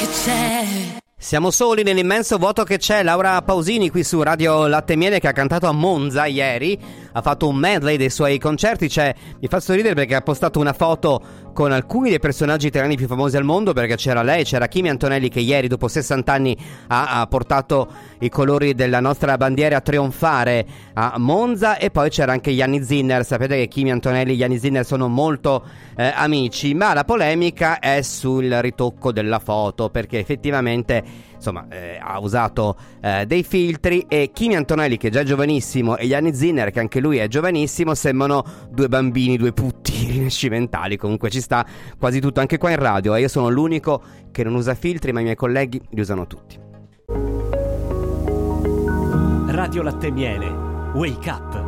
che c'è. Siamo soli nell'immenso vuoto che c'è. Laura Pausini qui su Radio Latte e Miele, che ha cantato a Monza ieri, ha fatto un medley dei suoi concerti. Mi fa sorridere perché ha postato una foto con alcuni dei personaggi italiani più famosi al mondo, perché c'era lei, c'era Kimi Antonelli, che ieri dopo 60 anni ha portato i colori della nostra bandiera a trionfare a Monza, e poi c'era anche Gianni Zinner. Sapete che Kimi Antonelli e Gianni Zinner sono molto amici, ma la polemica è sul ritocco della foto, perché effettivamente ha usato dei filtri, e Kimi Antonelli, che è già giovanissimo, e Gianni Zinner, che anche lui è giovanissimo, sembrano due bambini, due putti rinascimentali. Comunque ci sta quasi tutto anche qua in radio, e io sono l'unico che non usa filtri, ma i miei colleghi li usano tutti. Radio Latte e Miele, wake up.